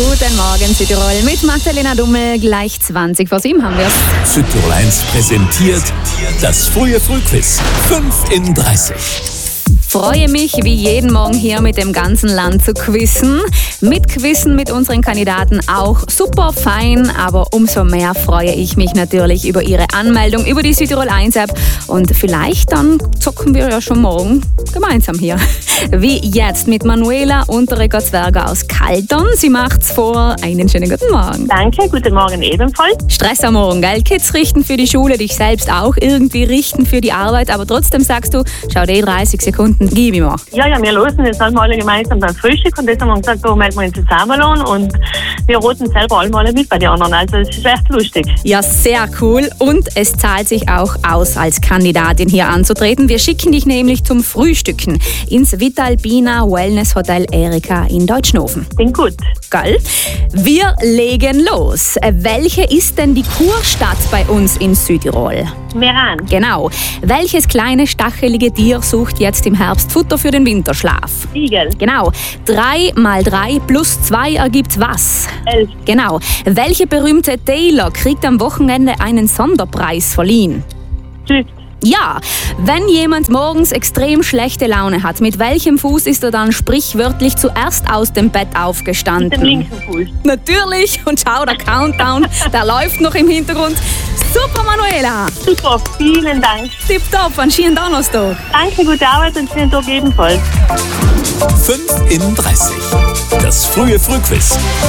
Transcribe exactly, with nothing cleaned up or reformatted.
Guten Morgen, Südtirol. Mit Magdalena Dummel, gleich zwanzig vor sieben haben wir es. Südtirol eins präsentiert das frühe Frühquiz. fünf in dreißig. Freue mich, wie jeden Morgen hier mit dem ganzen Land zu quizzen. Mit Quizzen mit unseren Kandidaten auch super fein, aber umso mehr freue ich mich natürlich über Ihre Anmeldung über die Südtirol eins App und vielleicht dann zocken wir ja schon morgen gemeinsam hier. Wie jetzt mit Manuela Unterreger-Zwerger aus Kaltern. Sie macht's vor. Einen schönen guten Morgen. Danke, guten Morgen ebenfalls. Stress am Morgen, gell? Kids richten für die Schule, dich selbst auch irgendwie richten für die Arbeit, aber trotzdem sagst du, schau dir dreißig Sekunden, gib ihm mal. Ja, ja, wir losen jetzt alle alle gemeinsam beim Frühstück und deshalb haben wir gesagt, da melden wir uns zusammen und wir roten selber alle mal mit bei den anderen. Also es ist echt lustig. Ja, sehr cool und es zahlt sich auch aus, als Kandidatin hier anzutreten. Wir schicken dich nämlich zum Frühstücken ins Vitalpina Wellness Hotel Erika in Deutschnofen. Klingt gut. Geil. Wir legen los. Welche ist denn die Kurstadt bei uns in Südtirol? Meran. Genau. Welches kleine stachelige Tier sucht jetzt im Herbst Futter für den Winterschlaf? Igel. Genau. Drei mal drei plus zwei ergibt was? Elf. Genau. Welche berühmte Taylor kriegt am Wochenende einen Sonderpreis verliehen? Tschüss. Ja, wenn jemand morgens extrem schlechte Laune hat, mit welchem Fuß ist er dann sprichwörtlich zuerst aus dem Bett aufgestanden? Mit dem linken Fuß. Natürlich, und schau, der Countdown, der läuft noch im Hintergrund. Super, Manuela! Super, vielen Dank. Tipptopp, einen schönen Donnerstag. Danke, gute Arbeit und schönen Tag ebenfalls. fünf in dreißig. Das frühe Frühquiz.